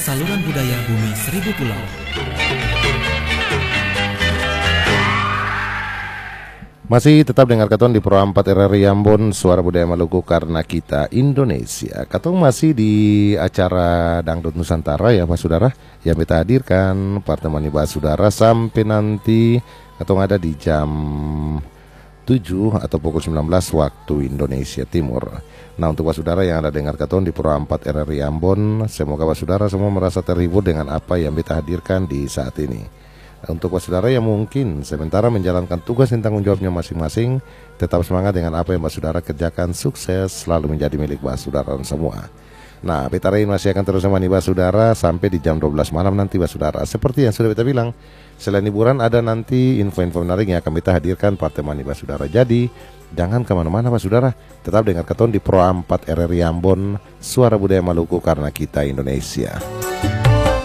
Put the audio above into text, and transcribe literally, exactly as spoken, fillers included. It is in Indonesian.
saluran budaya Bumi Seribu Pulau. Masih tetap dengar Katong di Pro empat R R I Ambon, Suara Budaya Maluku karena kita Indonesia. Katong masih di acara Dangdut Nusantara ya Pak Saudara, yang kita hadirkan pertemuan Pak Saudara sampai nanti Katong ada di jam tujuh atau pukul sembilan belas waktu Indonesia Timur. Nah, untuk Pak Saudara yang ada dengar Katong di Pro empat R R I Ambon, semoga Pak Saudara semua merasa terhibur dengan apa yang kita hadirkan di saat ini. Untuk Pak Saudara yang mungkin sementara menjalankan tugas dan tanggung jawabnya masing-masing, tetap semangat dengan apa yang Pak Saudara kerjakan, sukses selalu menjadi milik Pak Saudara semua. Nah, P T R I masih akan terus menemani Pak Saudara sampai di jam dua belas malam nanti Pak Saudara. Seperti yang sudah kita bilang, selain hiburan ada nanti info-info menarik yang akan kita hadirkan pertemuan Pak Saudara. Jadi, jangan kemana-mana Pak Saudara, tetap dengar Katong di Pro empat R R I Ambon, Suara Budaya Maluku karena kita Indonesia.